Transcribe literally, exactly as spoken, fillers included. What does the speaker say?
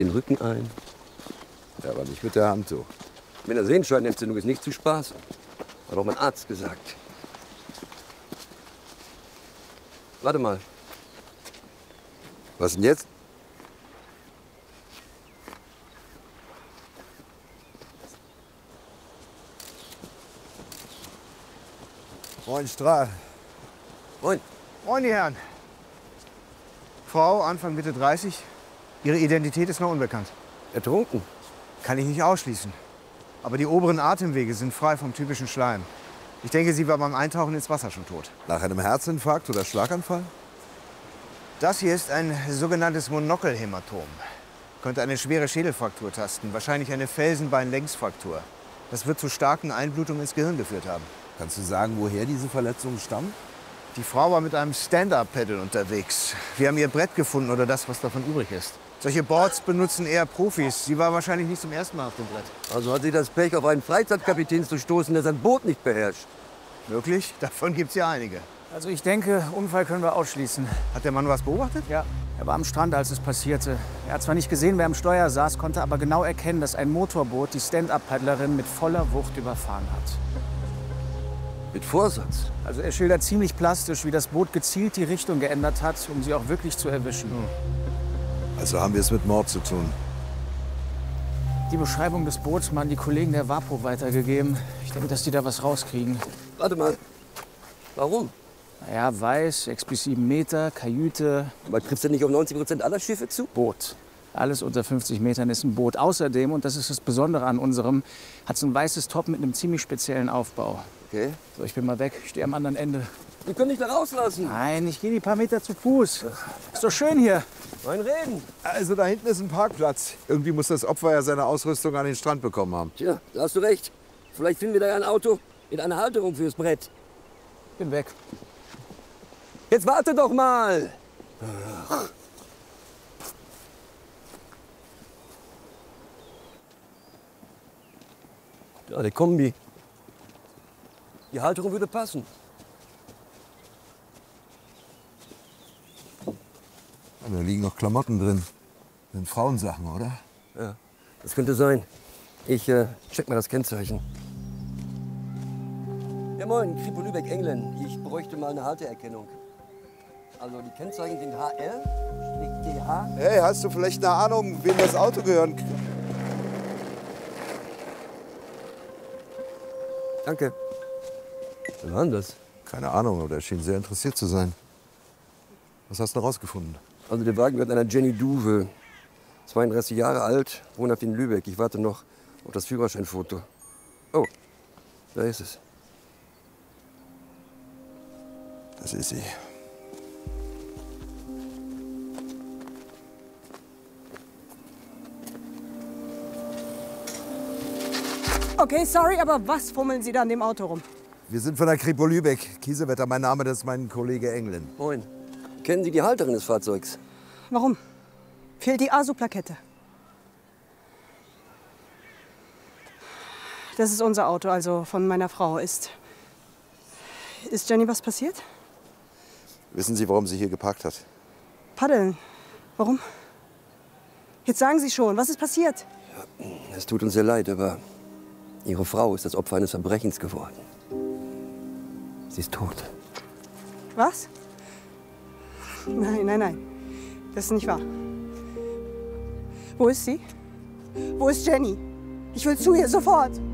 den Rücken ein. Ja, aber nicht mit der Hand, so. Mit einer Sehenscheidenentzündung ist nicht zu spaßen. Hat auch mein Arzt gesagt. Warte mal. Was denn jetzt? Moin, Strahl. Moin. Moin, die Herren. Frau, Anfang Mitte dreißig. Ihre Identität ist noch unbekannt. Ertrunken? Kann ich nicht ausschließen. Aber die oberen Atemwege sind frei vom typischen Schleim. Ich denke, sie war beim Eintauchen ins Wasser schon tot. Nach einem Herzinfarkt oder Schlaganfall? Das hier ist ein sogenanntes Monokelhämatom. Könnte eine schwere Schädelfraktur tasten, wahrscheinlich eine Felsenbein-Längsfraktur. Das wird zu starken Einblutungen ins Gehirn geführt haben. Kannst du sagen, woher diese Verletzungen stammen? Die Frau war mit einem Stand-Up-Paddle unterwegs. Wir haben ihr Brett gefunden oder das, was davon übrig ist. Solche Boards benutzen eher Profis. Sie war wahrscheinlich nicht zum ersten Mal auf dem Brett. Also hat sie das Pech, auf einen Freizeitkapitän zu stoßen, der sein Boot nicht beherrscht. Wirklich? Davon gibt es ja einige. Also ich denke, Unfall können wir ausschließen. Hat der Mann was beobachtet? Ja, er war am Strand, als es passierte. Er hat zwar nicht gesehen, wer am Steuer saß, konnte aber genau erkennen, dass ein Motorboot die Stand-Up-Paddlerin mit voller Wucht überfahren hat. Mit Vorsatz? Also er schildert ziemlich plastisch, wie das Boot gezielt die Richtung geändert hat, um sie auch wirklich zu erwischen. Also haben wir es mit Mord zu tun. Die Beschreibung des Boots mal an die Kollegen der WAPO weitergegeben. Ich denke, dass die da was rauskriegen. Warte mal. Warum? Naja, weiß, sechs bis sieben Meter, Kajüte. Aber triffst du nicht auf neunzig Prozent aller Schiffe zu? Boot. Alles unter fünfzig Metern ist ein Boot. Außerdem, und das ist das Besondere an unserem, hat es ein weißes Top mit einem ziemlich speziellen Aufbau. Okay. So, ich bin mal weg. Ich stehe am anderen Ende. Wir können dich da rauslassen. Nein, ich gehe die paar Meter zu Fuß. Ist doch schön hier. Mein Reden. Also da hinten ist ein Parkplatz. Irgendwie muss das Opfer ja seine Ausrüstung an den Strand bekommen haben. Tja, da hast du recht. Vielleicht finden wir da ja ein Auto in einer Halterung fürs Brett. Bin weg. Jetzt warte doch mal. Ja, der Kombi. Die Halterung würde passen. Da liegen noch Klamotten drin. Das sind Frauensachen, oder? Ja, das könnte sein. Ich äh, check mal das Kennzeichen. Ja moin, Kripo Lübeck, England. Ich bräuchte mal eine Halteerkennung. Also die Kennzeichen sind H R T H. Hey, hast du vielleicht eine Ahnung, wem das Auto gehören kann? Danke. Wer war denn das? Keine Ahnung, aber der schien sehr interessiert zu sein. Was hast du rausgefunden? Also der Wagen gehört einer Jenny Duwe. zweiunddreißig Jahre alt, wohnhaft in Lübeck. Ich warte noch auf das Führerscheinfoto. Oh, da ist es. Das ist sie. Okay, sorry, aber was fummeln Sie da an dem Auto rum? Wir sind von der Kripo Lübeck. Kiesewetter, mein Name, das ist mein Kollege England. Moin. Kennen Sie die Halterin des Fahrzeugs? Warum? Fehlt die A S U-Plakette. Das ist unser Auto, also von meiner Frau. Ist, ist Jenny was passiert? Wissen Sie, warum sie hier geparkt hat? Paddeln. Warum? Jetzt sagen Sie schon, was ist passiert? Ja, es tut uns sehr leid, aber Ihre Frau ist das Opfer eines Verbrechens geworden. Sie ist tot. Was? Nein, nein, nein. Das ist nicht wahr. Wo ist sie? Wo ist Jenny? Ich will zu ihr, sofort.